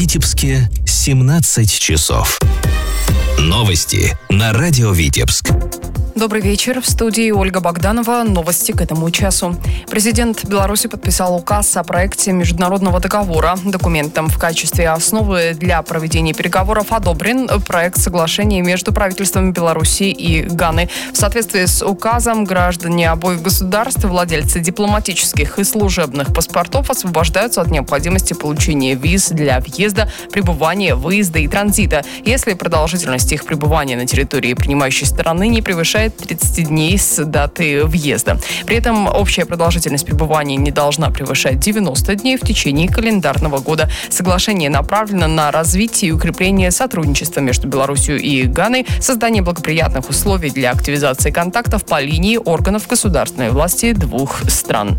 Витебске 17 часов. Новости на радио Витебск. Добрый вечер. В студии Ольга Богданова. Новости к этому часу. Президент Беларуси подписал указ о проекте международного договора. Документом в качестве основы для проведения переговоров одобрен проект соглашения между правительствами Беларуси и Ганы. В соответствии с указом граждане обоих государств, владельцы дипломатических и служебных паспортов освобождаются от необходимости получения виз для въезда, пребывания, выезда и транзита, если продолжительность их пребывания на территории принимающей стороны не превышает 30 дней с даты въезда. При этом общая продолжительность пребывания не должна превышать 90 дней в течение календарного года. Соглашение направлено на развитие и укрепление сотрудничества между Беларусью и Ганой, создание благоприятных условий для активизации контактов по линии органов государственной власти двух стран.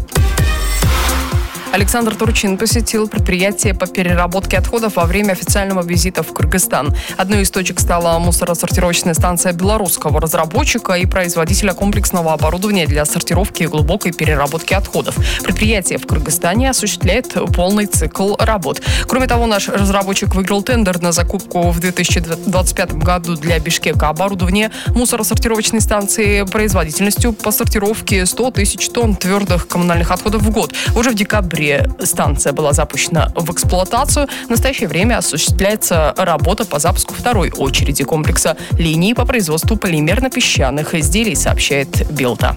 Александр Турчин посетил предприятие по переработке отходов во время официального визита в Кыргызстан. Одной из точек стала мусоросортировочная станция белорусского разработчика и производителя комплексного оборудования для сортировки и глубокой переработки отходов. Предприятие в Кыргызстане осуществляет полный цикл работ. Кроме того, наш разработчик выиграл тендер на закупку в 2025 году для Бишкека оборудования мусоросортировочной станции производительностью по сортировке 100 тысяч тонн твердых коммунальных отходов в год. Уже в декабре станция была запущена в эксплуатацию. В настоящее время осуществляется работа по запуску второй очереди комплекса линии по производству полимерно-песчаных изделий, сообщает Белта.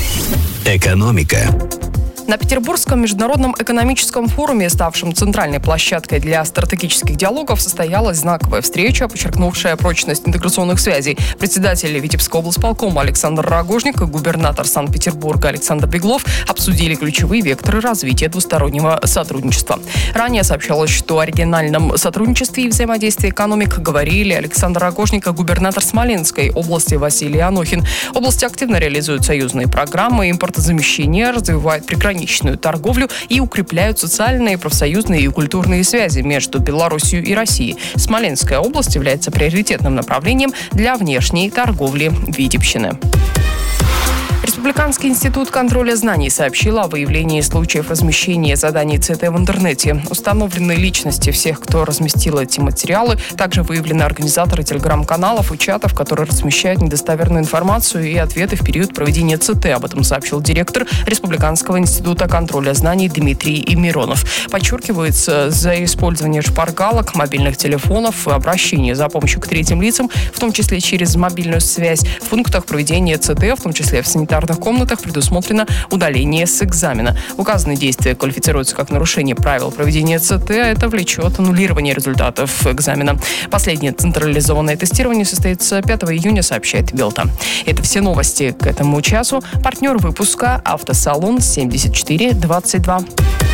Экономика. На Петербургском международном экономическом форуме, ставшем центральной площадкой для стратегических диалогов, состоялась знаковая встреча, подчеркнувшая прочность интеграционных связей. Председатель Витебского облсполкома Александр Рогожник и губернатор Санкт-Петербурга Александр Беглов обсудили ключевые векторы развития двустороннего сотрудничества. Ранее сообщалось, что о региональном сотрудничестве и взаимодействии экономик говорили Александр Рогожник и губернатор Смоленской области Василий Анохин. Область активно реализует союзные программы импортозамещения, развивает приграничную торговлю и укрепляют социальные, профсоюзные и культурные связи между Беларусью и Россией. Смоленская область является приоритетным направлением для внешней торговли Витебщины. Республиканский институт контроля знаний сообщил о выявлении случаев размещения заданий ЦТ в интернете. Установлены личности всех, кто разместил эти материалы. Также выявлены организаторы телеграм-каналов и чатов, которые размещают недостоверную информацию и ответы в период проведения ЦТ. Об этом сообщил директор Республиканского института контроля знаний Дмитрий Миронов. Подчеркивается, за использование шпаргалок, мобильных телефонов и обращение за помощью к третьим лицам, в том числе через мобильную связь, в пунктах проведения ЦТ, в том числе в санитарных комнатах, предусмотрено удаление с экзамена. Указанные действия квалифицируются как нарушение правил проведения ЦТ, а это влечет аннулирование результатов экзамена. Последнее централизованное тестирование состоится 5 июня, сообщает Белта. Это все новости к этому часу. Партнер выпуска — автосалон 7422.